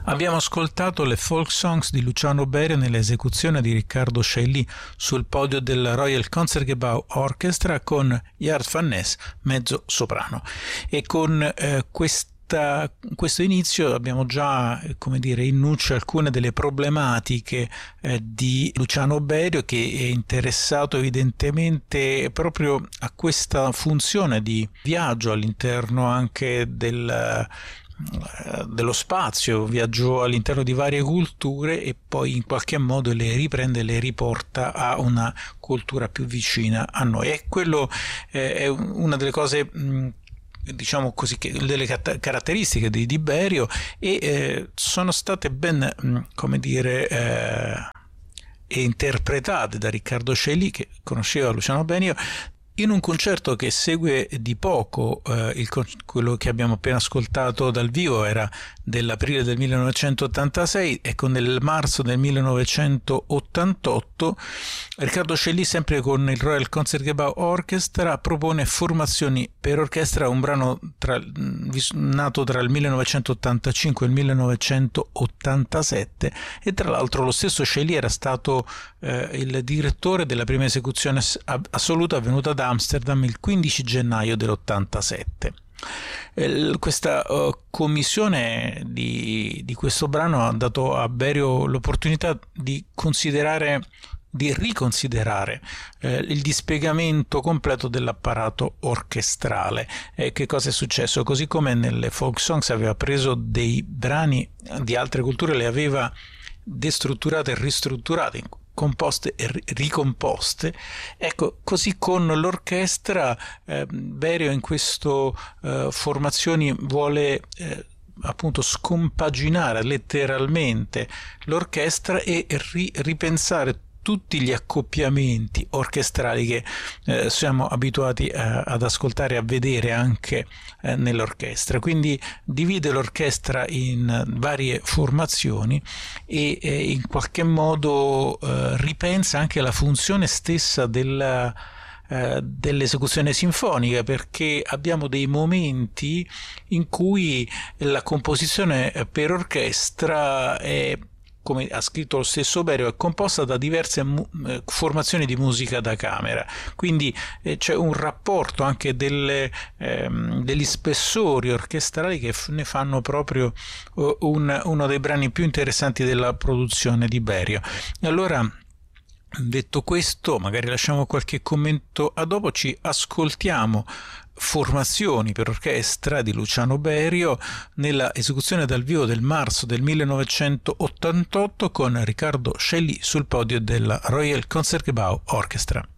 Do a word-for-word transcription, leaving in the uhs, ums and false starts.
Abbiamo ascoltato le folk songs di Luciano Berio nell'esecuzione di Riccardo Scelli sul podio del Royal Concertgebouw Orchestra con Jart van Ness, mezzo soprano. E con eh, questa questo inizio abbiamo già, come dire, in nuce alcune delle problematiche eh, di Luciano Berio, che è interessato evidentemente proprio a questa funzione di viaggio all'interno anche del dello spazio, viaggio all'interno di varie culture e poi in qualche modo le riprende e le riporta a una cultura più vicina a noi. E quello eh, è una delle cose mh, diciamo così, che delle caratteristiche di, di Berio, e eh, sono state ben mh, come dire eh, interpretate da Riccardo Scelli, che conosceva Luciano Berio, in un concerto che segue di poco eh, il, quello che abbiamo appena ascoltato dal vivo era dell'aprile del millenovecentottantasei. Ecco, nel marzo del millenovecentottantotto Riccardo Scelli, sempre con il Royal Concertgebouw Orchestra, propone Formazioni per orchestra, un brano tra, nato tra il millenovecentottantacinque e il millenovecentottantasette, e tra l'altro lo stesso Scelli era stato eh, il direttore della prima esecuzione assoluta avvenuta ad Amsterdam il quindici gennaio dell'ottantasette. Questa uh, commissione di, di questo brano ha dato a Berio l'opportunità di considerare, di riconsiderare eh, il dispiegamento completo dell'apparato orchestrale. Eh, che cosa è successo? Così come nelle folk songs aveva preso dei brani di altre culture, le aveva destrutturate e ristrutturate, composte e ricomposte, ecco, così con l'orchestra eh, Berio in questo eh, formazioni vuole eh, appunto scompaginare letteralmente l'orchestra e ri- ripensare tutti gli accoppiamenti orchestrali che eh, siamo abituati a, ad ascoltare e a vedere anche eh, nell'orchestra. Quindi divide l'orchestra in varie formazioni e eh, in qualche modo eh, ripensa anche la funzione stessa della, eh, dell'esecuzione sinfonica, perché abbiamo dei momenti in cui la composizione per orchestra è, come ha scritto lo stesso Berio, è composta da diverse mu- formazioni di musica da camera, quindi eh, c'è un rapporto anche delle, ehm, degli spessori orchestrali che f- ne fanno proprio uh, un, uno dei brani più interessanti della produzione di Berio. E allora, detto questo, magari lasciamo qualche commento a dopo, ci ascoltiamo Formazioni per orchestra di Luciano Berio nella esecuzione dal vivo del marzo del millenovecentottantotto con Riccardo Scelli sul podio della Royal Concertgebouw Orchestra.